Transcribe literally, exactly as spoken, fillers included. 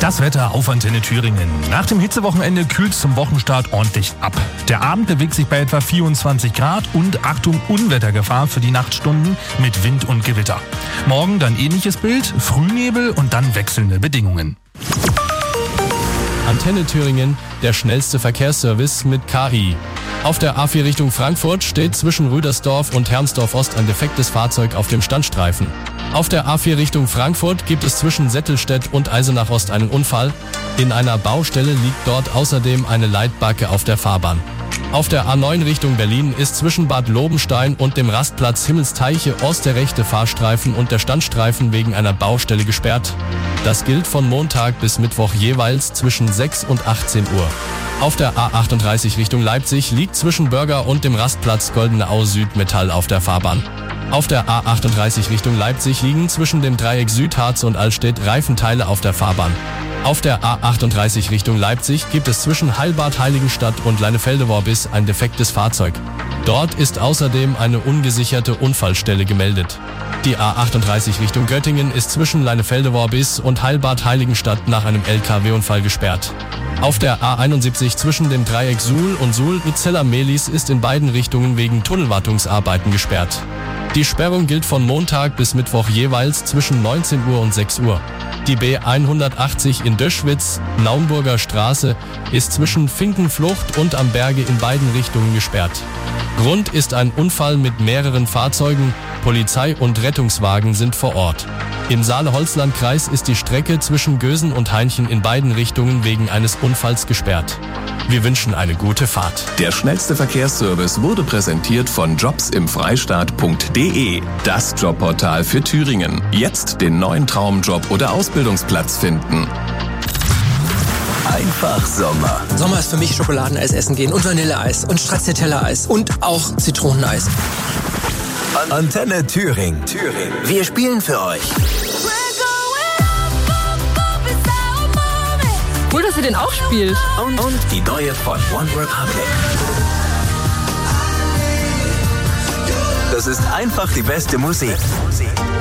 Das Wetter auf Antenne Thüringen. Nach dem Hitzewochenende kühlt es zum Wochenstart ordentlich ab. Der Abend bewegt sich bei etwa vierundzwanzig Grad und Achtung, Unwettergefahr für die Nachtstunden mit Wind und Gewitter. Morgen dann ähnliches Bild, Frühnebel und dann wechselnde Bedingungen. Antenne Thüringen, der schnellste Verkehrsservice mit K I. Auf der A vier Richtung Frankfurt steht zwischen Rüdersdorf und Hermsdorf Ost ein defektes Fahrzeug auf dem Standstreifen. Auf der A vier Richtung Frankfurt gibt es zwischen Settelstedt und Eisenach Ost einen Unfall. In einer Baustelle liegt dort außerdem eine Leitbacke auf der Fahrbahn. Auf der A neun Richtung Berlin ist zwischen Bad Lobenstein und dem Rastplatz Himmelsteiche Ost der rechte Fahrstreifen und der Standstreifen wegen einer Baustelle gesperrt. Das gilt von Montag bis Mittwoch jeweils zwischen sechs und achtzehn Uhr. Auf der A achtunddreißig Richtung Leipzig liegt zwischen Bürger und dem Rastplatz Goldene Au Süd Metall auf der Fahrbahn. Auf der A achtunddreißig Richtung Leipzig liegen zwischen dem Dreieck Südharz und Allstedt Reifenteile auf der Fahrbahn. Auf der A achtunddreißig Richtung Leipzig gibt es zwischen Heilbad Heiligenstadt und Leinefeldeworbis ein defektes Fahrzeug. Dort ist außerdem eine ungesicherte Unfallstelle gemeldet. Die A achtunddreißig Richtung Göttingen ist zwischen Leinefeldeworbis und Heilbad Heiligenstadt nach einem L K W-Unfall gesperrt. Auf der A einundsiebzig zwischen dem Dreieck Suhl und Suhl-Zeller-Mehlis ist in beiden Richtungen wegen Tunnelwartungsarbeiten gesperrt. Die Sperrung gilt von Montag bis Mittwoch jeweils zwischen neunzehn Uhr und sechs Uhr. Die B hundertachtzig in Döschwitz, Naumburger Straße, ist zwischen Finkenflucht und am Berge in beiden Richtungen gesperrt. Grund ist ein Unfall mit mehreren Fahrzeugen, Polizei und Rettungswagen sind vor Ort. Im Saale-Holzland-Kreis ist die Strecke zwischen Gösen und Hainchen in beiden Richtungen wegen eines Unfalls gesperrt. Wir wünschen eine gute Fahrt. Der schnellste Verkehrsservice wurde präsentiert von jobs im freistaat punkt de, das Jobportal für Thüringen. Jetzt den neuen Traumjob oder Ausbildungsplatz finden. Einfach Sommer. Sommer ist für mich Schokoladeneis essen gehen und Vanilleeis und Stracciatella-Eis und auch Zitroneneis. Antenne Thüringen. Thüringen. Wir spielen für euch. Cool, dass ihr den auch spielt. Und, und die neue von One Republic. Das ist einfach die beste Musik.